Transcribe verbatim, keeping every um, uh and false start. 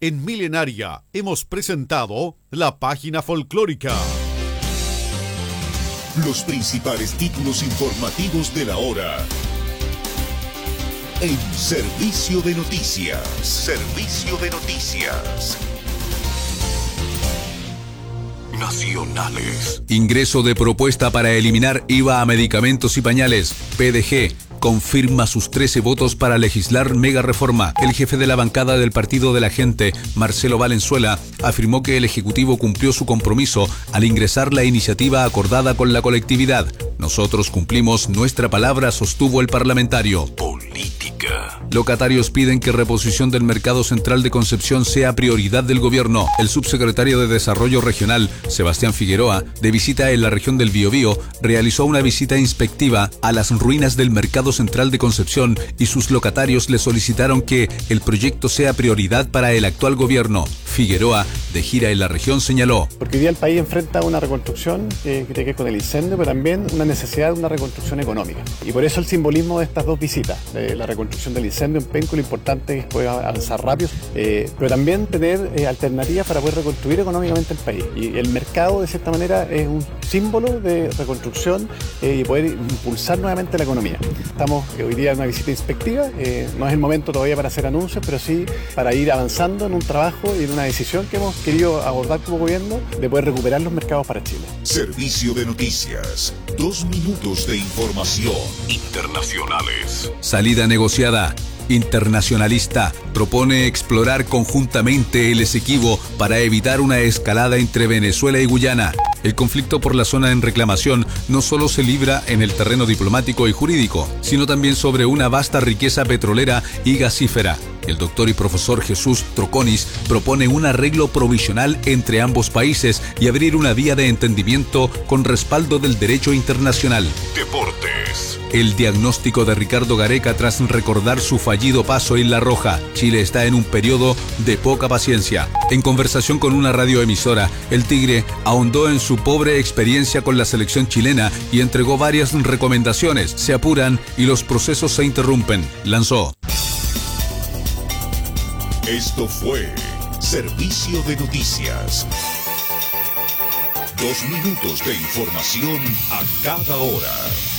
En Milenaria hemos presentado la página folclórica. Los principales títulos informativos de la hora. En Servicio de Noticias. Servicio de Noticias. Nacionales. Ingreso de propuesta para eliminar I V A a medicamentos y pañales. P D G confirma sus trece votos para legislar mega reforma. El jefe de la bancada del Partido de la Gente, Marcelo Valenzuela, afirmó que el Ejecutivo cumplió su compromiso al ingresar la iniciativa acordada con la colectividad. Nosotros cumplimos nuestra palabra, sostuvo el parlamentario. Política. Locatarios piden que reposición del mercado central de Concepción sea prioridad del gobierno. El subsecretario de Desarrollo Regional, Sebastián Figueroa, de visita en la región del Biobío, realizó una visita inspectiva a las ruinas del mercado central de Concepción y sus locatarios le solicitaron que el proyecto sea prioridad para el actual gobierno. Figueroa, de gira en la región, señaló: porque hoy día el país enfrenta una reconstrucción eh, que tiene que ver con el incendio, pero también una necesidad de una reconstrucción económica. Y por eso el simbolismo de estas dos visitas, de la reconstrucción del incendio en Penco, lo importante es poder avanzar rápido, eh, pero también tener eh, alternativas para poder reconstruir económicamente el país. Y el mercado, de cierta manera, es un símbolo de reconstrucción eh, y poder impulsar nuevamente la economía. Estamos eh, hoy día en una visita inspectiva, eh, no es el momento todavía para hacer anuncios, pero sí para ir avanzando en un trabajo y en una decisión que hemos querido abordar como gobierno de poder recuperar los mercados para Chile. Servicio de Noticias. Dos minutos de información. Internacionales. Salida negociada. Internacionalista propone explorar conjuntamente el Esequibo para evitar una escalada entre Venezuela y Guyana. El conflicto por la zona en reclamación no solo se libra en el terreno diplomático y jurídico, sino también sobre una vasta riqueza petrolera y gasífera. El doctor y profesor Jesús Troconis propone un arreglo provisional entre ambos países y abrir una vía de entendimiento con respaldo del derecho internacional. Deportes. El diagnóstico de Ricardo Gareca tras recordar su fallido paso en La Roja. Chile está en un periodo de poca paciencia. En conversación con una radioemisora, el Tigre ahondó en su pobre experiencia con la selección chilena y entregó varias recomendaciones. Se apuran y los procesos se interrumpen. Lanzó: Esto fue Servicio de Noticias. Dos minutos de información a cada hora.